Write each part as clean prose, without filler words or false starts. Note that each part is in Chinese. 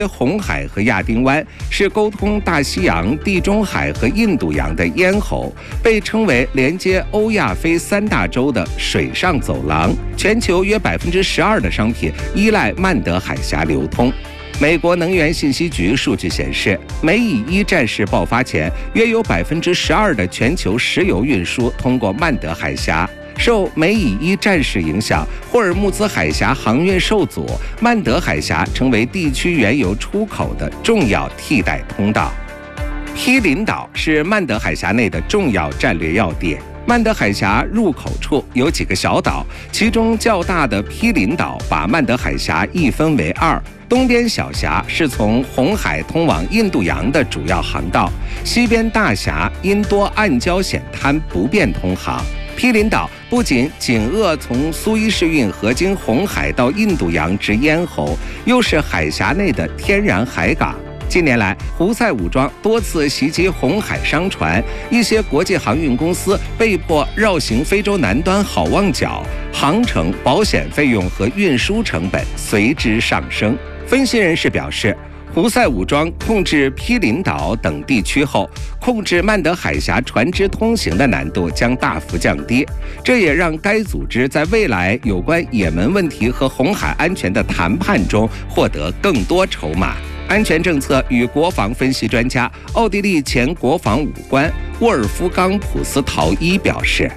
红海和亚丁湾是沟通大西洋、地中海和印度洋的咽喉，被称为连接欧亚非三大洲的水上走廊。全球约12%的商品依赖曼德海峡流通。美国能源信息局数据显示，美以一战事爆发前，约有12%的全球石油运输通过曼德海峡。受美以一战事影响，霍尔木兹海峡航运受阻，曼德海峡成为地区原油出口的重要替代通道。毗邻岛是曼德海峡内的重要战略要地。曼德海峡入口处有几个小岛，其中较大的毗邻岛把曼德海峡一分为二。东边小峡是从红海通往印度洋的主要航道，西边大峡因多暗礁险滩不便通航。毗邻岛不仅紧扼从苏伊士运河经红海到印度洋之咽喉，又是海峡内的天然海港。近年来，胡塞武装多次袭击红海商船，一些国际航运公司被迫绕行非洲南端好望角，航程、保险费用和运输成本随之上升。分析人士表示，胡塞武装控制毗邻岛等地区后，控制曼德海峡船只通行的难度将大幅降低，这也让该组织在未来有关也门问题和红海安全的谈判中获得更多筹码。安全政策与国防分析专家、奥地利前国防武官沃尔夫冈·普斯陶伊表示，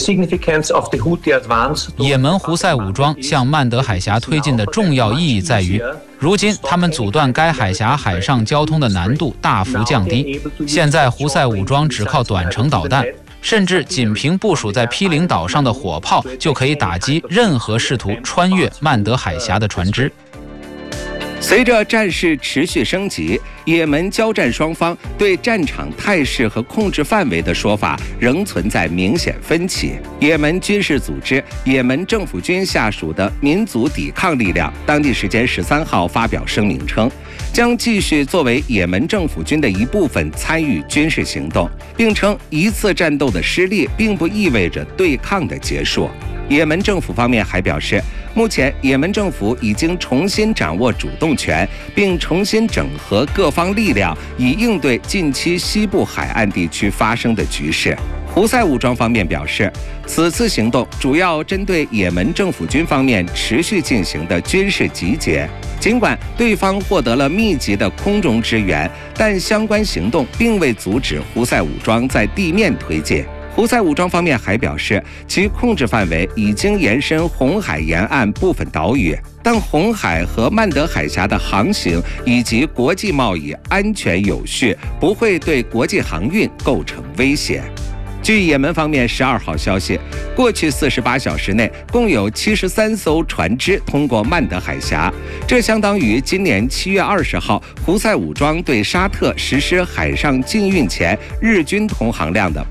也门胡塞武装向曼德海峡推进的重要意义在于，如今他们阻断该海峡海上交通的难度大幅降低。现在胡塞武装只靠短程导弹，甚至仅凭部署在毗邻岛上的火炮就可以打击任何试图穿越曼德海峡的船只。 随着战事持续升级，也门交战双方对战场态势和控制范围的说法仍存在明显分歧。也门军事组织也门政府军下属的民族抵抗力量，当地时间13号发表声明称，将继续作为也门政府军的一部分参与军事行动，并称一次战斗的失利并不意味着对抗的结束。也门政府方面还表示，目前也门政府已经重新掌握主动权，并重新整合各方力量，以应对近期西部海岸地区发生的局势。胡塞武装方面表示，此次行动主要针对也门政府军方面持续进行的军事集结。尽管对方获得了密集的空中支援，但相关行动并未阻止胡塞武装在地面推进。胡塞武装方面还表示，其控制范围已经延伸红海沿岸部分岛屿，但红海和曼德海峡的航行以及国际贸易安全有序，不会对国际航运构成威胁。据也门方面12号消息，过去48小时内共有73艘船只通过曼德海峡，这相当于今年7月20号胡塞武装对沙特实施海上禁运前日均通航量的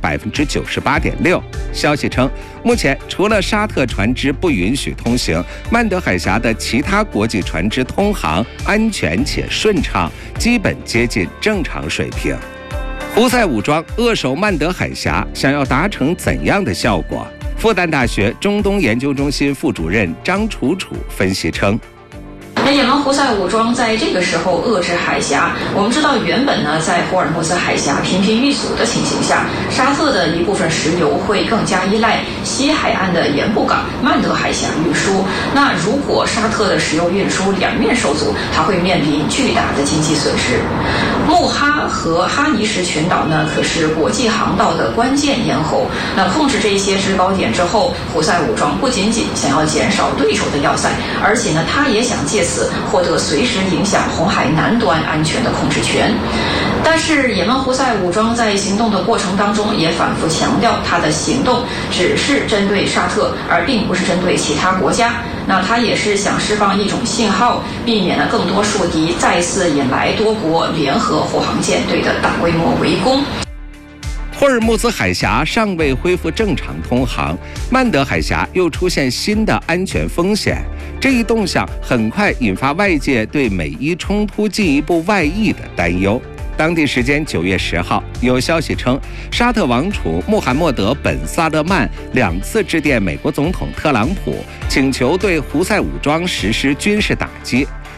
98.6%。消息称，目前除了沙特船只不允许通行，曼德海峡的其他国际船只通航安全且顺畅，基本接近正常水平。胡塞武装扼守曼德海峡，想要达成怎样的效果？复旦大学中东研究中心副主任张楚楚分析称， 也门胡塞武装在这个时候遏制海峡，我们知道原本呢，在霍尔木兹海峡频频遇阻的情形下，沙特的一部分石油会更加依赖西海岸的盐部港曼德海峡运输。那如果沙特的石油运输两面受阻，它会面临巨大的经济损失。穆哈和哈尼什群岛呢，可是国际航道的关键咽喉。那控制这些制高点之后，胡塞武装不仅仅想要减少对手的要塞，而且呢，他也想借此获得随时影响红海南端安全的控制权。但是也门胡塞武装在行动的过程当中也反复强调，他的行动只是针对沙特，而并不是针对其他国家。那他也是想释放一种信号，避免了更多树敌再次引来多国联合护航舰队的大规模围攻。 霍尔木兹海峡尚未恢复正常通航，曼德海峡又出现新的安全风险，这一动向很快引发外界对美伊冲突进一步外溢的担忧。当地时间9月10号，有消息称，沙特王储穆罕默德·本·萨勒曼2次致电美国总统特朗普，请求对胡塞武装实施军事打击。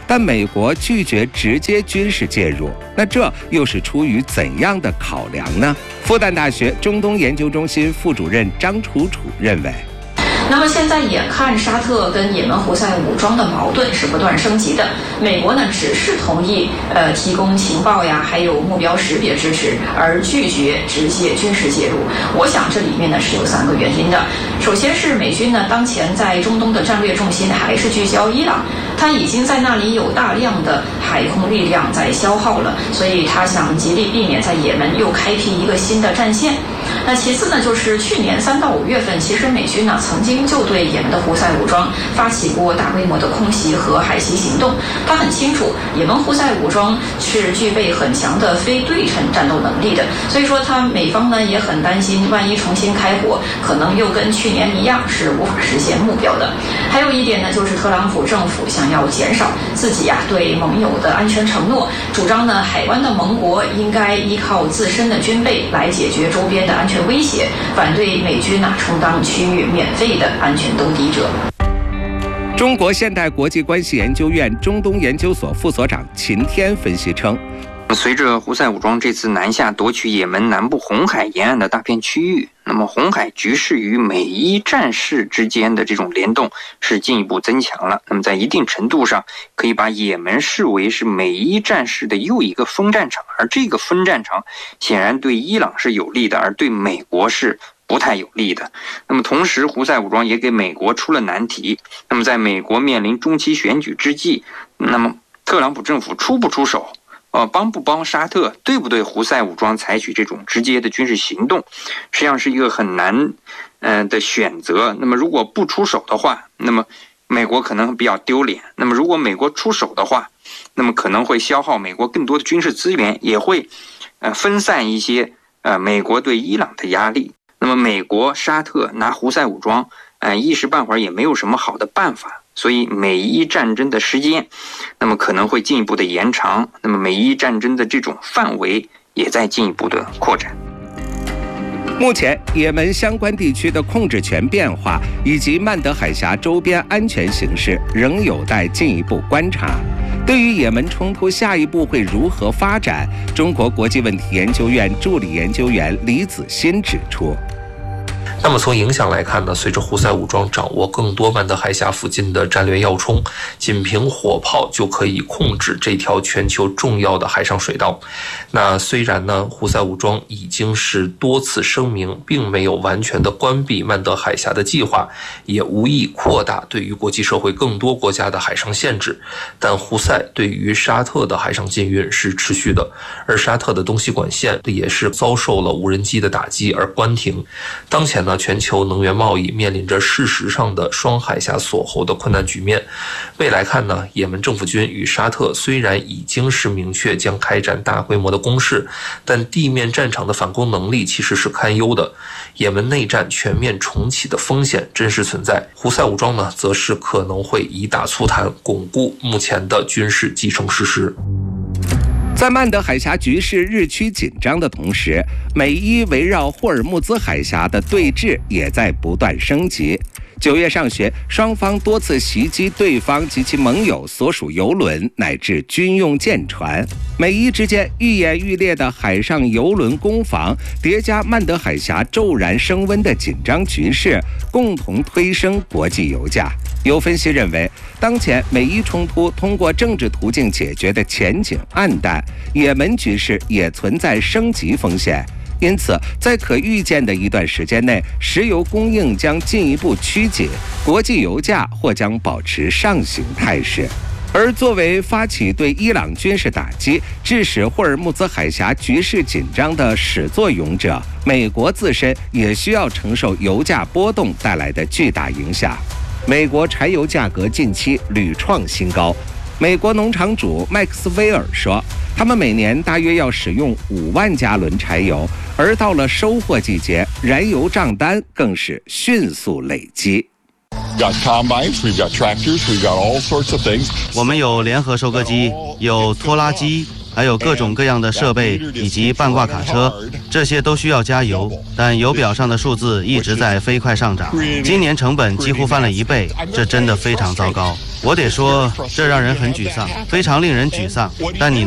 但美国拒绝直接军事介入，那这又是出于怎样的考量呢？复旦大学中东研究中心副主任张楚楚认为， 那么现在眼看沙特跟也门胡塞武装的矛盾是不断升级的，美国呢只是同意提供情报呀，还有目标识别支持，而拒绝直接军事介入。我想这里面呢是有3个原因的。首先是美军呢当前在中东的战略重心还是聚焦伊朗，他已经在那里有大量的海空力量在消耗了，所以他想极力避免在也门又开辟一个新的战线。那其次呢，就是去年3到5月份，其实美军呢曾经就对也门的胡塞武装发起过大规模的空袭和海袭行动。他很清楚，也门胡塞武装是具备很强的非对称战斗能力的，所以说美方呢也很担心，万一重新开火，可能又跟去年一样是无法实现目标的。还有一点呢，就是特朗普政府想要减少自己对盟友的安全承诺，主张呢海湾的盟国应该依靠自身的军备来解决周边的安全威胁，反对美军充当区域免费的安全兜底者。 中国现代国际关系研究院中东研究所副所长秦天分析称， 随着胡塞武装这次南下夺取也门南部红海沿岸的大片区域，那么红海局势与美伊战事之间的这种联动是进一步增强了。那么在一定程度上，可以把也门视为是美伊战事的又一个分战场，而这个分战场显然对伊朗是有利的，而对美国是不太有利的。那么同时，胡塞武装也给美国出了难题。那么在美国面临中期选举之际，那么特朗普政府出不出手？帮不帮沙特，对不对胡塞武装采取这种直接的军事行动，实际上是一个很难的选择。那么如果不出手的话，那么美国可能比较丢脸；那么如果美国出手的话，那么可能会消耗美国更多的军事资源，也会分散一些美国对伊朗的压力。那么美国、沙特拿胡塞武装，一时半会儿也没有什么好的办法。所以美伊战争的时间，那么可能会进一步的延长，那么美伊战争的这种范围也在进一步的扩展。 目前，也门相关地区的控制权变化以及曼德海峡周边安全形势仍有待进一步观察。对于也门冲突下一步会如何发展，中国国际问题研究院助理研究员李子欣指出， 那么从影响来看呢，随着胡塞武装掌握更多曼德海峡附近的战略要冲，仅凭火炮就可以控制这条全球重要的海上水道。那虽然呢，胡塞武装已经是多次声明并没有完全的关闭曼德海峡的计划，也无意扩大对于国际社会更多国家的海上限制，但胡塞对于沙特的海上禁运是持续的，而沙特的东西管线也是遭受了无人机的打击而关停。当前呢，全球能源贸易面临着事实上的双海峡锁喉的困难局面。未来看呢，也门政府军与沙特虽然已经是明确将开展大规模的攻势，但地面战场的反攻能力其实是堪忧的。也门内战全面重启的风险真实存在。胡塞武装呢，则是可能会以打促谈，巩固目前的军事继承事实。 在曼德海峡局势日趋紧张的同时，美伊围绕霍尔木兹海峡的对峙也在不断升级。9月上旬，双方多次袭击对方及其盟友所属油轮乃至军用舰船。美伊之间愈演愈烈的海上油轮攻防，叠加曼德海峡骤然升温的紧张局势，共同推升国际油价。有分析认为，当前美伊冲突通过政治途径解决的前景暗淡，也门局势也存在升级风险。因此，在可预见的一段时间内，石油供应将进一步趋紧，国际油价或将保持上行态势。而作为发起对伊朗军事打击，致使霍尔木兹海峡局势紧张的始作俑者，美国自身也需要承受油价波动带来的巨大影响。美国柴油价格近期屡创新高。美国农场主麦克斯威尔说，他们每年大约要使用5万加仑柴油，而到了收获季节，燃油账单更是迅速累积。 我们有联合收割机，有拖拉机， 还有各种各样的设备以及半挂卡车，这些都需要加油，但油表上的数字一直在飞快上涨，今年成本几乎翻了1倍，这真的非常糟糕。我得说，这让人很沮丧，非常令人沮丧。但你